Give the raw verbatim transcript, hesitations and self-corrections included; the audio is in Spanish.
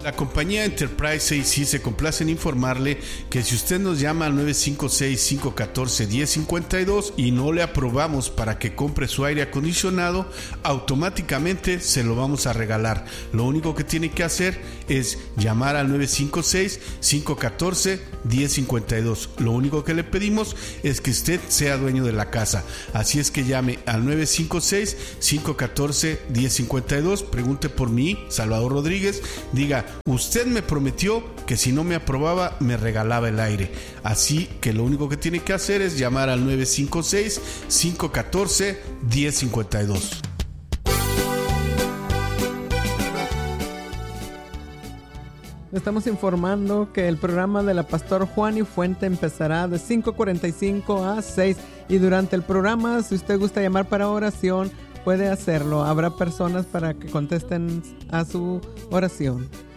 La compañía Enterprise A C se complace en informarle que si usted nos llama al nueve cinco seis, cinco uno cuatro, uno cero cinco dos y no le aprobamos para que compre su aire acondicionado, automáticamente se lo vamos a regalar. Lo único que tiene que hacer es llamar al nueve cinco seis, cinco uno cuatro, uno cero cinco dos. Lo único que le pedimos es que usted sea dueño de la casa. Así es que llame al nueve cinco seis, cinco uno cuatro, uno cero cinco dos, pregunte por mí, Salvador Rodríguez, diga: usted me prometió que si no me aprobaba me regalaba el aire. Así que lo único que tiene que hacer es llamar al nueve cinco seis, cinco uno cuatro, uno cero cinco dos. Estamos informando que el programa de la Pastor Juan y Fuente empezará de cinco cuarenta y cinco a seis, y durante el programa, si usted gusta llamar para oración, puede hacerlo. Habrá personas para que contesten a su oración.